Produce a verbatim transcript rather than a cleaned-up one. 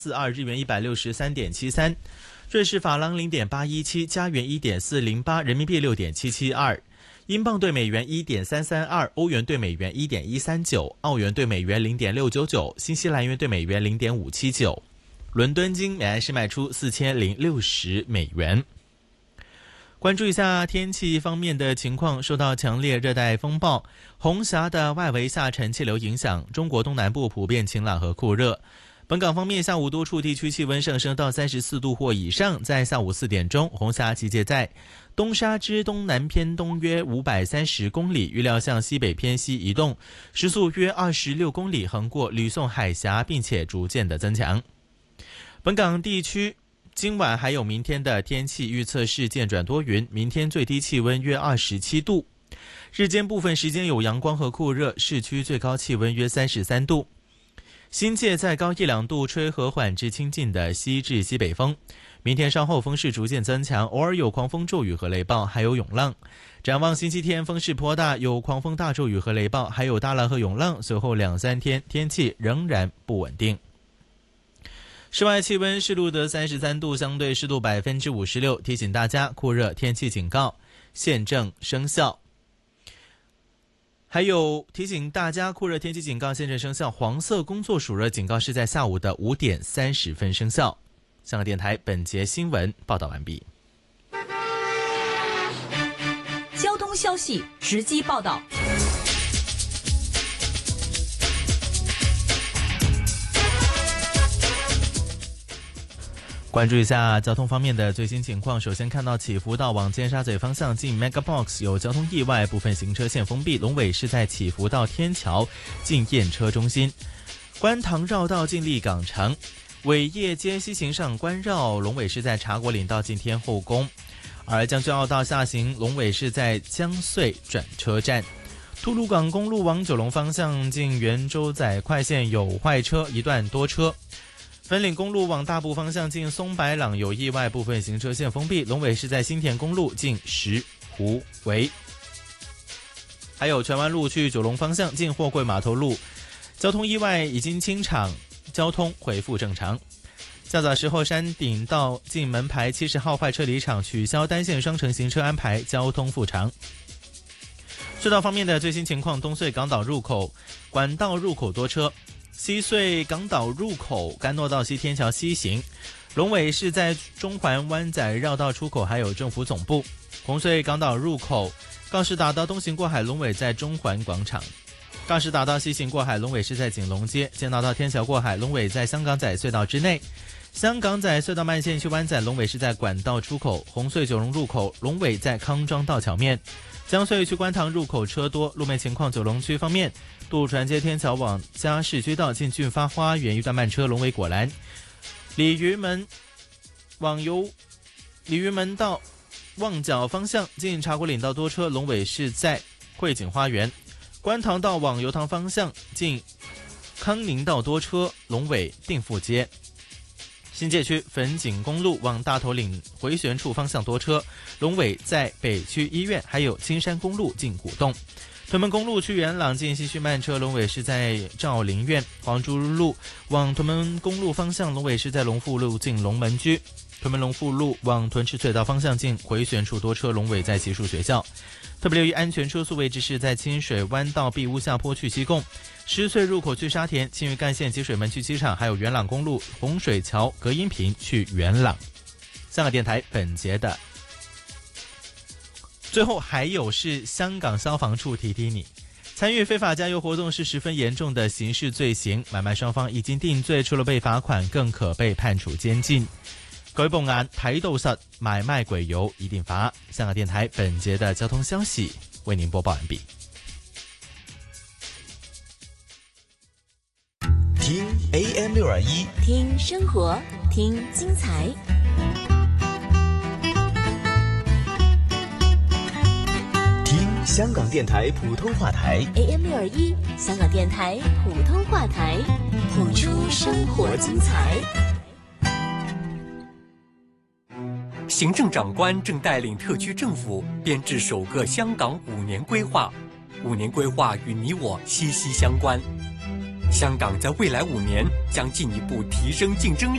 四二，日元一百六十三点七三，瑞士法郎零点八一七，加元一点四零八，人民币六点七七二，英镑对美元一点三三二，欧元对美元一点一三九，澳元对美元零点六九九，新西兰元对美元零点五七九。伦敦金每安士卖出四千零六十美元。关注一下天气方面的情况，受到强烈热带风暴红霞的外围下沉气流影响，中国东南部普遍晴朗和酷热。本港方面，下午多处地区气温上升到三十四度或以上。在下午四点钟，红霞集结在东沙之东南偏东约五百三十公里，预料向西北偏西移动，时速约二十六公里，横过吕宋海峡，并且逐渐的增强。本港地区今晚还有明天的天气预测是渐转多云，明天最低气温约二十七度，日间部分时间有阳光和酷热，市区最高气温约三十三度。新界再高一两度，吹和缓至清劲的西至西北风。明天稍后风势逐渐增强，偶尔有狂风骤雨和雷暴，还有涌浪。展望星期天风势颇大，有狂风大骤雨和雷暴，还有大浪和涌浪。随后两三天天气仍然不稳定。室外气温是录得三十三度，相对湿度百分之五十六。提醒大家，酷热天气警告现正生效。还有提醒大家，酷热天气警告现正生效，黄色工作暑热警告是在下午的五点三十分生效。香港电台本节新闻报道完毕。 交通消息直击报道。 关注一下交通方面的最新情况。首先看到起福道往尖沙咀方向进 Megabox 有交通意外，部分行车线封闭。龙尾是在起福道天桥进验车中心。观塘绕道进立港城。伟业街西行上关绕，龙尾是在茶果岭道进天后宫。而将军澳道下行，龙尾是在江穗转车站。吐露港公路往九龙方向进圆洲仔快线有坏车，一段多车。粉岭公路往大埔方向进松白朗有意外，部分行车线封闭。龙尾是在新田公路进石湖围。还有荃湾路去九龙方向进货柜码头路，交通意外已经清场，交通恢复正常。较早时候山顶道进门牌七十号坏车离场，取消单线双程行车安排，交通复常。隧道方面的最新情况，东隧港岛入口管道入口多车，西隧港岛入口甘诺道西天桥西行，龙尾是在中环湾仔绕道出口，还有政府总部。红隧港岛入口告士打道东行过海，龙尾在中环广场。告士打道西行过海，龙尾是在景隆街。建道到天桥过海，龙尾在香港仔隧道之内。香港仔隧道慢线去湾仔，龙尾是在管道出口。红隧九龙入口，龙尾在康庄道桥面。江隧去观塘入口车多。路面情况，九龙区方面，渡船街天桥往嘉市居道进俊发花园一段慢车，龙尾果栏。鲤鱼门往游鲤鱼门道旺角方向进茶果岭道多车，龙尾是在汇景花园。观塘道往油塘方向进康宁道多车，龙尾定富街。新界区粉锦公路往大头岭回旋处方向多车，龙尾在北区医院，还有青山公路进古洞。屯门公路去元朗进西区慢车，龙尾是在兆林苑。黄竹路往屯门公路方向，龙尾是在龙富路进龙门居。屯门龙富路往屯赤隧道方向进回旋处多车，龙尾在奇树学校。特别留意安全车速位置是在清水湾道碧屋下坡去西贡，狮隧入口去沙田，青屿干线积水门去机场，还有元朗公路洪水桥隔音屏去元朗。香港电台本节的最后还有是香港消防处提提你，参与非法加油活动是十分严重的刑事罪行，买卖双方已经定罪，除了被罚款更可被判处监禁。舉報眼睇到實，買賣鬼油一定罰。香港電台本節的交通消息為您播報完畢。 聽 A M 六二一， 聽生活，聽精彩。 聽香港電台普通話台 A M 六二一，香港電台普通話台，譜出生活精彩。 行政长官正带领特区政府编制首个香港五年规划，五年规划与你我息息相关。香港在未来五年将进一步提升竞争力。